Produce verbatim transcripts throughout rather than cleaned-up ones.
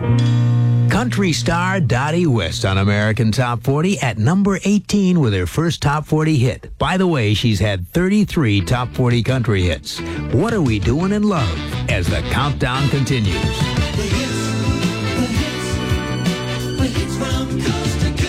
Country star Dottie West on American Top forty at number eighteen with her first Top forty hit. By the way, she's had thirty-three Top forty country hits. What Are We Doing in Love? As the countdown continues. The hits, the hits, the hits from coast to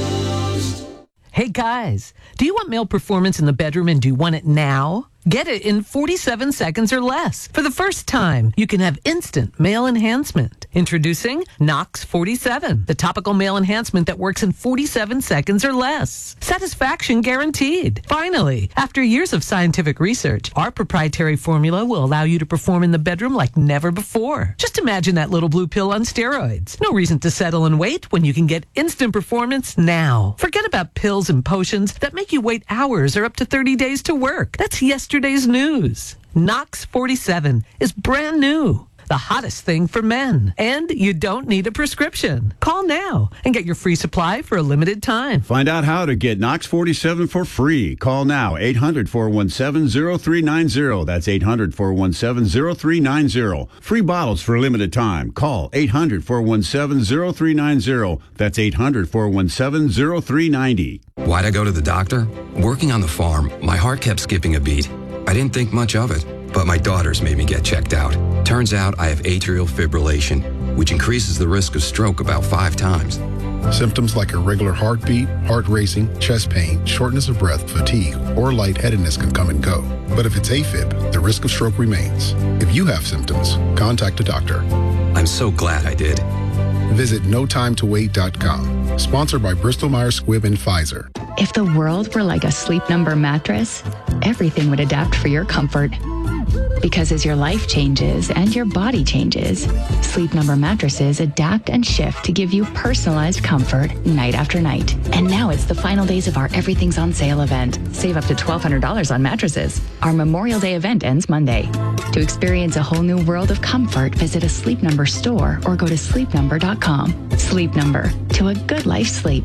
coast. Hey guys, do you want male performance in the bedroom and do you want it now? Get it in forty-seven seconds or less. For the first time, you can have instant male enhancement. Introducing Nox forty-seven, the topical male enhancement that works in forty-seven seconds or less. Satisfaction guaranteed. Finally, after years of scientific research, our proprietary formula will allow you to perform in the bedroom like never before. Just imagine that little blue pill on steroids. No reason to settle and wait when you can get instant performance now. Forget about pills and potions that make you wait hours or up to thirty days to work. That's yesterday's news. Nox forty-seven is brand new. The hottest thing for men. And you don't need a prescription. Call now and get your free supply for a limited time. Find out how to get Nox forty-seven for free. Call now, eight hundred, four one seven, zero three nine zero. That's eight hundred, four one seven, zero three nine zero. Free bottles for a limited time. Call eight hundred, four one seven, zero three nine zero. That's eight hundred, four one seven, zero three nine zero. Why'd I go to the doctor? Working on the farm, my heart kept skipping a beat. I didn't think much of it, but my daughters made me get checked out. Turns out I have atrial fibrillation, which increases the risk of stroke about five times. Symptoms like irregular heartbeat, heart racing, chest pain, shortness of breath, fatigue, or lightheadedness can come and go. But if it's AFib, the risk of stroke remains. If you have symptoms, contact a doctor. I'm so glad I did. Visit no time to wait dot com. Sponsored by Bristol Myers Squibb and Pfizer. If the world were like a Sleep Number mattress, everything would adapt for your comfort. Because as your life changes and your body changes, Sleep Number mattresses adapt and shift to give you personalized comfort night after night. And now it's the final days of our Everything's on Sale event. Save up to twelve hundred dollars on mattresses. Our Memorial Day event ends Monday. To experience a whole new world of comfort, visit a Sleep Number store or go to sleep number dot com. Sleep Number, to a good life sleep.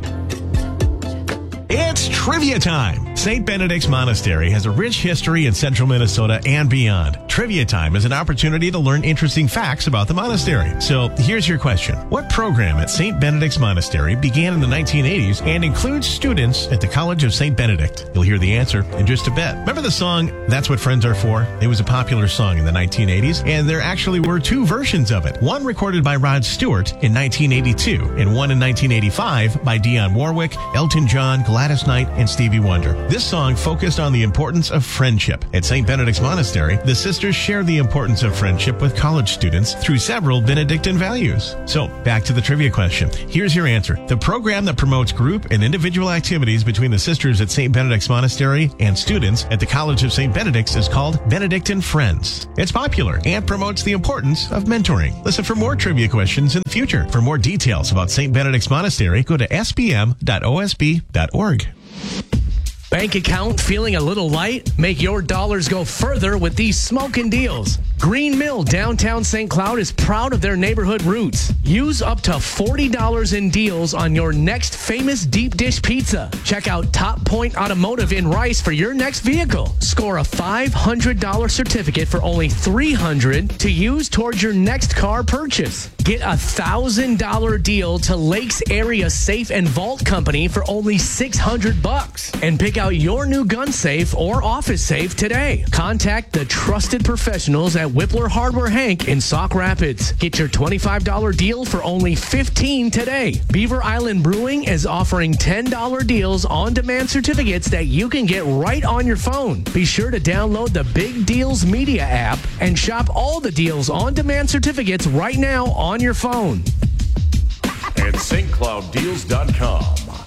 It's trivia time. Saint Benedict's Monastery has a rich history in central Minnesota and beyond. Trivia time is an opportunity to learn interesting facts about the monastery. So here's your question. What program at Saint Benedict's Monastery began in the nineteen eighties and includes students at the College of Saint Benedict? You'll hear the answer in just a bit. Remember the song, That's What Friends Are For? It was a popular song in the nineteen eighties, and there actually were two versions of it. One recorded by Rod Stewart in nineteen eighty-two, and one in nineteen eighty-five by Dionne Warwick, Elton John, Gladys Knight, and Stevie Wonder. This song focused on the importance of friendship. At Saint Benedict's Monastery, the sisters share the importance of friendship with college students through several Benedictine values. So, back to the trivia question. Here's your answer. The program that promotes group and individual activities between the sisters at Saint Benedict's Monastery and students at the College of Saint Benedict's is called Benedictine Friends. It's popular and promotes the importance of mentoring. Listen for more trivia questions in the future. For more details about Saint Benedict's Monastery, go to s b m dot o s b dot org. Bank account feeling a little light? Make your dollars go further with these smoking deals. Green Mill downtown Saint Cloud is proud of their neighborhood roots. Use up to forty dollars in deals on your next famous deep dish pizza. Check out Top Point Automotive in Rice for your next vehicle. Score a five hundred dollars certificate for only three hundred dollars to use towards your next car purchase. Get a one thousand dollars deal to Lakes Area Safe and Vault Company for only six hundred bucks. And pick out your new gun safe or office safe today. Contact the trusted professionals at Whippler Hardware Hank in Sauk Rapids. Get your twenty-five dollars deal for only fifteen dollars today. Beaver Island Brewing is offering ten dollars deals on demand certificates that you can get right on your phone. Be sure to download the Big Deals Media app and shop all the deals on demand certificates right now on your phone. At S T Cloud Deals dot com.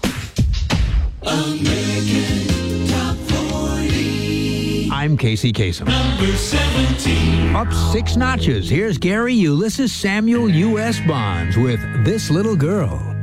American Top forty. I'm Casey Kasem. Number seventeen. Up six notches. Here's Gary Ulysses Samuel U S Bonds with This Little Girl.